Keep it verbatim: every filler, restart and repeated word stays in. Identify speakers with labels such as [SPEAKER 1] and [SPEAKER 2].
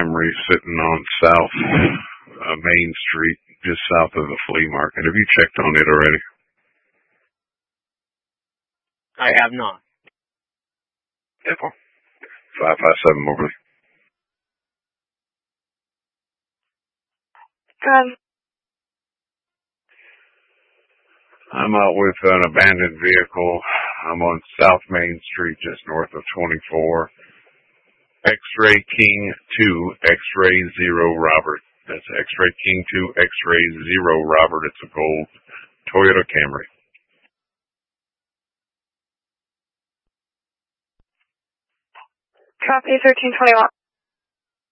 [SPEAKER 1] Camry sitting on South uh, Main Street, just south of the flea market. Have you checked on it already?
[SPEAKER 2] I have not.
[SPEAKER 1] Apple. five five seven, Moberly.
[SPEAKER 3] Um,
[SPEAKER 1] I'm out with an abandoned vehicle. I'm on South Main Street, just north of twenty-four. X-Ray King two, X-Ray zero Robert. That's X-Ray King two, X-Ray zero Robert. It's a gold Toyota Camry.
[SPEAKER 3] copy thirteen twenty-one.